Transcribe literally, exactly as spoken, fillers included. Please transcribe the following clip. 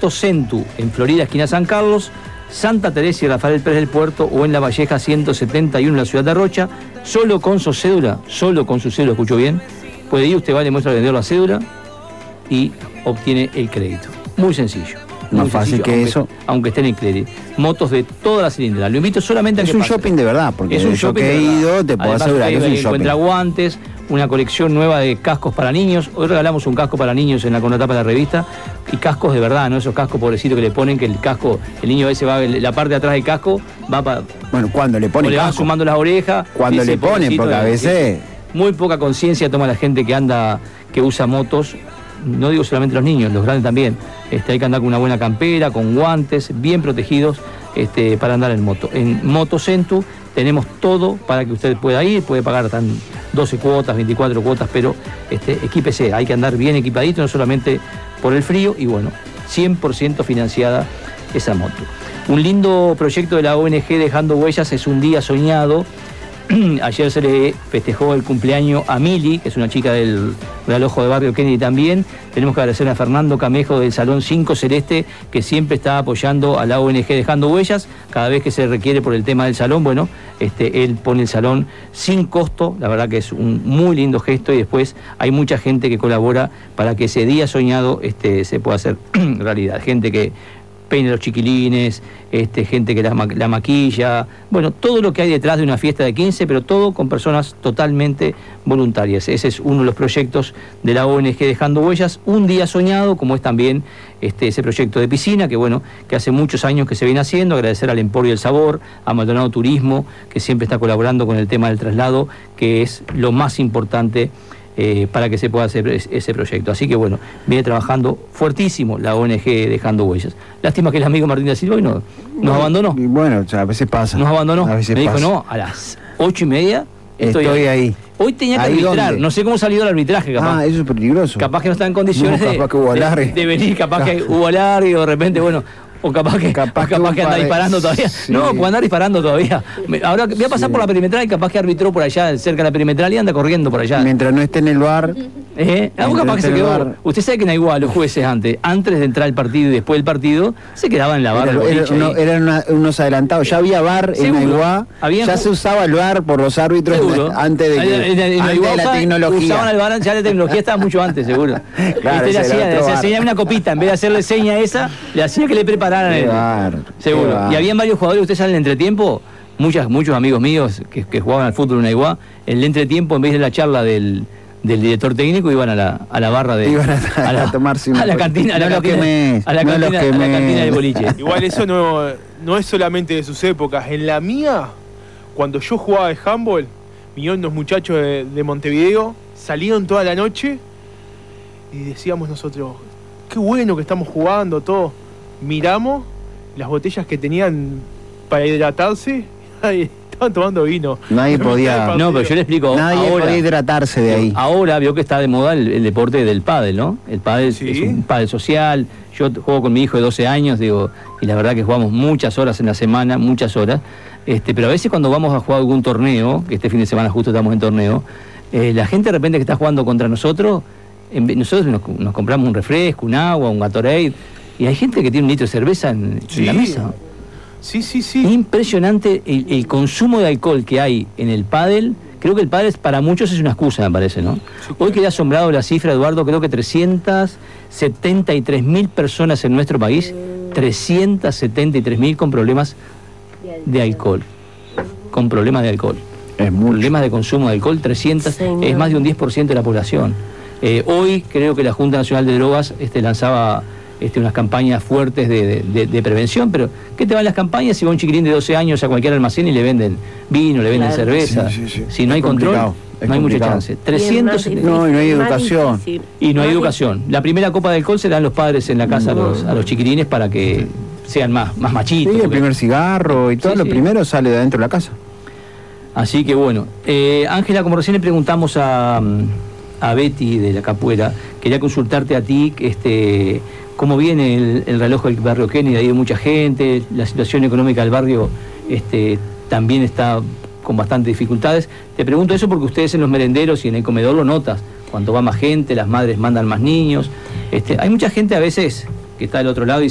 Motocentu, en Florida, esquina San Carlos, Santa Teresa y Rafael Pérez del Puerto, o en La Valleja ciento setenta y uno en la ciudad de Rocha. Solo con su cédula, solo con su cédula, escuchó bien, puede ir, usted va, le muestra al vendedor la cédula y obtiene el crédito. Muy sencillo. Más fácil sencillo, que aunque, eso. Aunque esté en el crédito. Motos de toda la cilindrada. Lo invito solamente a es que un pase. shopping de verdad, porque es un yo shopping que he ido te puedo Además, asegurar que es un shopping. Encuentra guantes, una colección nueva de cascos para niños. Hoy regalamos un casco para niños en la contratapa de la revista. Y cascos de verdad, no esos cascos pobrecitos que le ponen, que el casco, el niño ese va, la parte de atrás del casco va para... Bueno, cuando le ponen le van casco, sumando las orejas. cuando le ponen, porque a veces... Muy poca conciencia toma la gente que anda, que usa motos. No digo solamente los niños, los grandes también. Este, hay que andar con una buena campera, con guantes, bien protegidos este, para andar en moto. En Motocentu tenemos todo para que usted pueda ir, puede pagar tan doce cuotas, veinticuatro cuotas, pero este, equípese, hay que andar bien equipadito, no solamente por el frío, y bueno, cien por ciento financiada esa moto. Un lindo proyecto de la O N G Dejando Huellas es un día soñado. Ayer se le festejó el cumpleaños a Mili, que es una chica del Real Ojo de Barrio Kennedy también. Tenemos que agradecer a Fernando Camejo del Salón cinco Celeste, que siempre está apoyando a la O N G Dejando Huellas. Cada vez que se requiere por el tema del salón, bueno, este, él pone el salón sin costo. La verdad que es un muy lindo gesto, y después hay mucha gente que colabora para que ese día soñado este, se pueda hacer realidad. Gente que peine los chiquilines, este, gente que la, la maquilla, bueno, todo lo que hay detrás de una fiesta de quince, pero todo con personas totalmente voluntarias. Ese es uno de los proyectos de la O N G Dejando Huellas, un día soñado, como es también este, ese proyecto de piscina, que bueno, que hace muchos años que se viene haciendo. Agradecer al Emporio del Sabor, a Maldonado Turismo, que siempre está colaborando con el tema del traslado, que es lo más importante Eh, para que se pueda hacer ese proyecto. Así que bueno, viene trabajando fuertísimo la O N G Dejando Huellas. Lástima que el amigo Martín da Silva hoy no, nos abandonó. Y bueno, o sea, a veces pasa. Nos abandonó. A veces Me dijo, pasa. no, a las ocho y media estoy, estoy ahí. ahí. Hoy tenía que ¿Ahí arbitrar, dónde? no sé cómo salió el arbitraje, capaz. Ah, eso es peligroso. Capaz que no está en condiciones no, de, capaz que hubo alargue. de, de venir, capaz que hubo alargue, o de repente, bueno, o capaz que, capaz capaz que, que anda de... disparando todavía. Sí. No, puede andar disparando todavía. Ahora voy a pasar sí. por la perimetral, y capaz que arbitró por allá, cerca de la perimetral, y anda corriendo por allá. Mientras no esté en el bar. ¿Eh? Algo capaz que se quedó. Bar. Usted sabe que en Aiguá los jueces antes, antes de entrar al partido y después del partido, se quedaban en la barra. Era, era, uno, eran una, unos adelantados. Ya había bar en Aiguá. Ya se usaba el bar por los árbitros seguro. antes de, que, en, en, en antes de la tecnología. Usaban el bar, ya la tecnología estaba mucho antes, seguro. Claro, este le hacía, le hacía seña una copita, en vez de hacerle seña esa, le hacía que le prepararan el bar. Seguro. Y habían varios jugadores, usted sabe, en el entretiempo, muchas, muchos amigos míos que, que jugaban al fútbol en Aiguá, en el entretiempo, en vez de la charla del, del director técnico, iban a la, a la barra de... Iban a, a, la, a tomarse una... A la cantina, a la no cantina, me, a la no cantina, a la cantina del boliche. Igual eso no, no es solamente de sus épocas. En la mía, cuando yo jugaba de handball, vinieron unos muchachos de, de Montevideo, salieron toda la noche y decíamos nosotros, qué bueno que estamos jugando, todo. Miramos las botellas que tenían para hidratarse, ay, estaban tomando vino. Nadie podía... No, pero yo le explico. Nadie ahora, podía hidratarse de ahí. Ahora veo que está de moda el, el deporte del pádel, ¿no? El pádel ¿sí? es un pádel social. Yo juego con mi hijo de doce años, digo, y la verdad que jugamos muchas horas en la semana, muchas horas. Este, pero a veces cuando vamos a jugar algún torneo, que este fin de semana justo estamos en torneo, eh, la gente de repente que está jugando contra nosotros, en, nosotros nos, nos compramos un refresco, un agua, un Gatorade, y hay gente que tiene un litro de cerveza en, sí. en la mesa. Sí, sí, sí. Impresionante el, el consumo de alcohol que hay en el pádel. Creo que el pádel para muchos es una excusa, me parece, ¿no? Sí, claro. Hoy quedé asombrado la cifra, Eduardo, creo que trescientas setenta y tres mil personas en nuestro país, trescientas setenta y tres mil con problemas de alcohol. Con problemas de alcohol. Es mucho. Problemas de consumo de alcohol, trescientos, Señor. Es más de un diez por ciento de la población. Eh, hoy creo que la Junta Nacional de Drogas este, lanzaba... Este, unas campañas fuertes de, de, de prevención, pero ¿qué te van las campañas si va un chiquilín de doce años a cualquier almacén y le venden vino, le venden claro. cerveza? Sí, sí, sí. Si no hay control, no hay complicado. Mucha chance. trescientos No, y no hay educación. Y no hay educación. La primera copa de alcohol se dan los padres en la casa no. a, los, a los chiquilines para que sean más, más machitos. Sí, el porque... primer cigarro y todo sí, lo sí. primero sale de adentro de la casa. Así que bueno. Eh, Ángela, como recién le preguntamos a, a Betty de la Capuera, quería consultarte a ti, este... cómo viene el, el reloj del barrio Kennedy, hay mucha gente, la situación económica del barrio este, también está con bastantes dificultades. Te pregunto eso porque ustedes en los merenderos y en el comedor lo notas, cuando va más gente, las madres mandan más niños. Este, hay mucha gente a veces que está del otro lado y